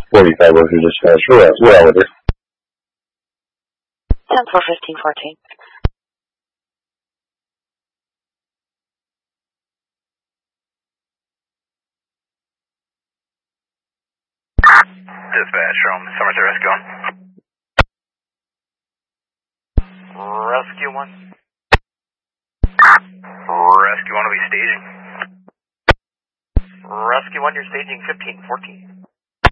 45 Ocean Dispatch. We're out with her. 10-4-15-14. Dispatch from Somerset Rescue 1. Rescue 1. Rescue 1 will be staging. Rescue 1, you're staging 15-14.